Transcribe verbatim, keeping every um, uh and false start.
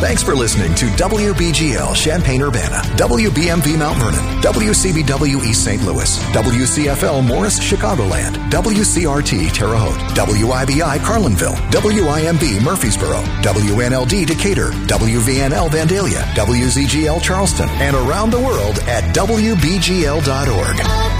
Thanks for listening to W B G L Champaign-Urbana, W B M V Mount Vernon, W C B W East Saint Louis, W C F L Morris Chicagoland, W C R T Terre Haute, W I B I Carlinville, W I M B Murfreesboro, W N L D Decatur, W V N L Vandalia, W Z G L Charleston, and around the world at W B G L dot org.